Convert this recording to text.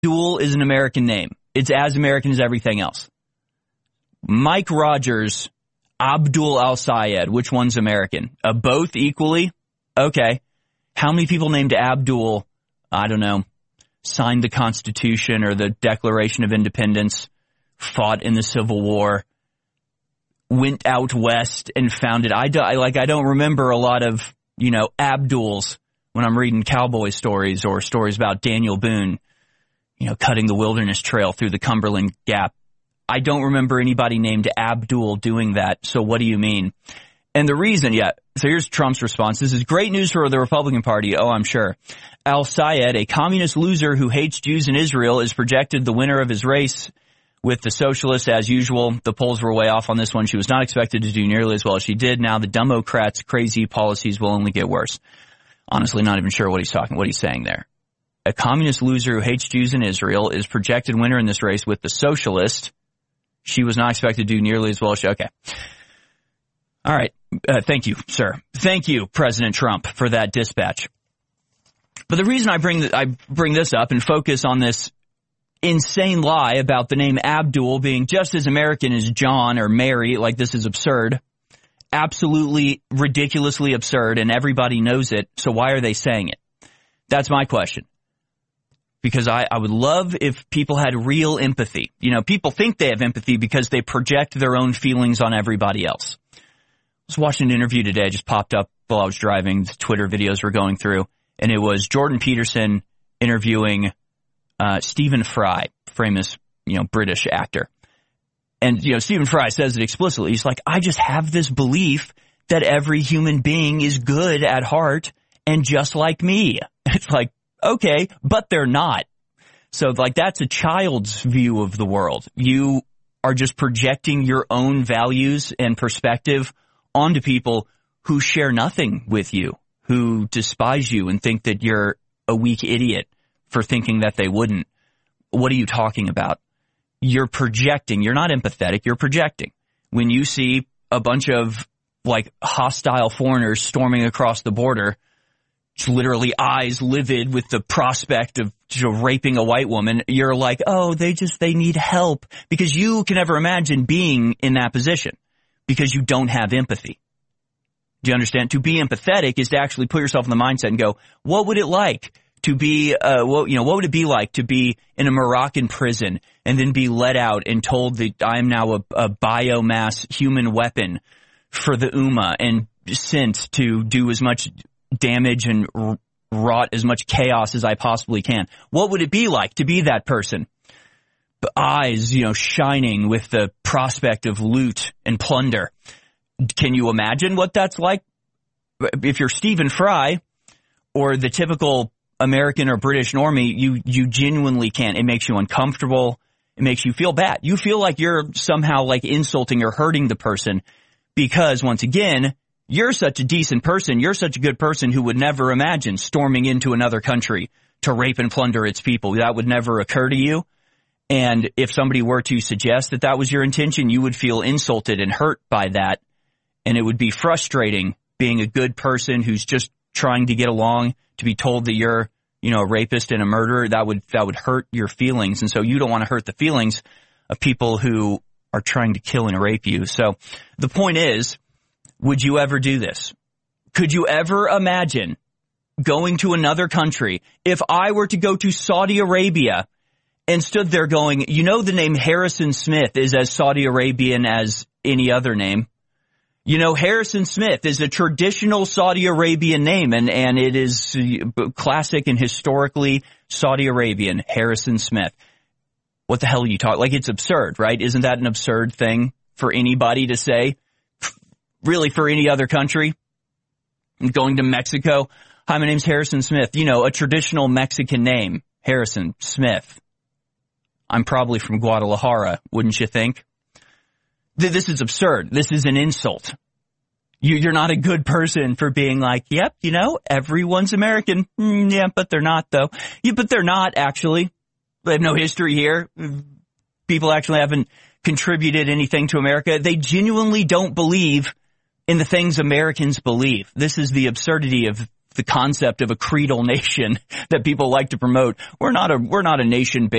Abdul is an American name. It's as American as everything else. Mike Rogers, Abdul Al-Sayed, which one's American? Both equally? Okay. How many people named Abdul, I don't know, signed the Constitution or the Declaration of Independence, fought in the Civil War, went out west and founded? I don't remember a lot of, Abduls when I'm reading cowboy stories or stories about Daniel Boone, cutting the wilderness trail through the Cumberland Gap. I don't remember anybody named Abdul doing that. So what do you mean? And the reason, so here's Trump's response. This is great news for the Republican Party. Oh, I'm sure. Al-Sayed, a communist loser who hates Jews in Israel, is projected the winner of his race with the socialists as usual. The polls were way off on this one. She was not expected to do nearly as well as she did. Now the Democrats' crazy policies will only get worse. Honestly, not even sure what he's saying there. A communist loser who hates Jews in Israel is projected winner in this race with the socialist. She was not expected to do nearly as well as she... Okay. All right. Thank you, sir. Thank you, President Trump, for that dispatch. But the reason I bring this up and focus on this insane lie about the name Abdul being just as American as John or Mary, like this is absurd. Absolutely ridiculously absurd, and everybody knows it. So why are they saying it? That's my question. Because I would love if people had real empathy. People think they have empathy because they project their own feelings on everybody else. I was watching an interview today, just popped up while I was driving. The Twitter videos were going through, and it was Jordan Peterson interviewing Stephen Fry, famous, British actor. And, Stephen Fry says it explicitly. He's like, I just have this belief that every human being is good at heart and just like me. It's like, okay, but they're not. So, that's a child's view of the world. You are just projecting your own values and perspective onto people who share nothing with you, who despise you and think that you're a weak idiot for thinking that they wouldn't. What are you talking about? You're projecting. You're not empathetic. You're projecting. When you see a bunch of, hostile foreigners storming across the border, literally eyes livid with the prospect of raping a white woman, you're like, oh, they need help, because you can never imagine being in that position because you don't have empathy. Do you understand? To be empathetic is to actually put yourself in the mindset and go, what would it like to be, what would it be like to be in a Moroccan prison and then be let out and told that I am now a biomass human weapon for the Ummah and sent to do as much damage and wrought as much chaos as I possibly can? What would it be like to be that person? Eyes, shining with the prospect of loot and plunder. Can you imagine what that's like? If you're Stephen Fry or the typical American or British normie, you genuinely can't. It makes you uncomfortable. It makes you feel bad. You feel like you're somehow insulting or hurting the person because, once again, you're such a decent person. You're such a good person who would never imagine storming into another country to rape and plunder its people. That would never occur to you. And if somebody were to suggest that that was your intention, you would feel insulted and hurt by that. And it would be frustrating being a good person who's just trying to get along to be told that you're, a rapist and a murderer. That would hurt your feelings. And so you don't want to hurt the feelings of people who are trying to kill and rape you. So the point is, would you ever do this? Could you ever imagine going to another country? If I were to go to Saudi Arabia and stood there going, the name Harrison Smith is as Saudi Arabian as any other name. Harrison Smith is a traditional Saudi Arabian name, and it is classic and historically Saudi Arabian, Harrison Smith. What the hell are you talking? It's absurd, right? Isn't that an absurd thing for anybody to say? Really, for any other country? Going to Mexico. Hi, my name's Harrison Smith. A traditional Mexican name, Harrison Smith. I'm probably from Guadalajara, wouldn't you think? This is absurd. This is an insult. You're not a good person for being like, yep, everyone's American. Yeah, but they're not, though. Yeah, but they're not, actually. They have no history here. People actually haven't contributed anything to America. They genuinely don't believe in the things Americans believe. This is the absurdity of the concept of a creedal nation that people like to promote. We're not a nation based